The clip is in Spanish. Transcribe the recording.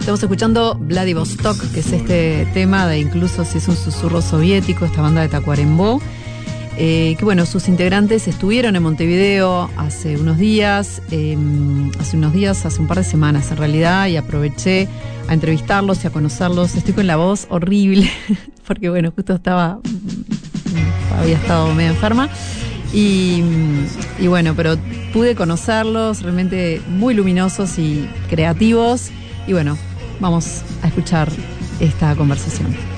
Estamos escuchando Vladivostok, que es este tema de Incluso si es un susurro soviético, esta banda de Tacuarembó. Que bueno, sus integrantes estuvieron en Montevideo hace unos días, hace un par de semanas en realidad, y aproveché a entrevistarlos y a conocerlos. Estoy con la voz horrible, porque bueno, justo había estado medio enferma, y bueno, pero pude conocerlos, realmente muy luminosos y creativos, y bueno, vamos a escuchar esta conversación.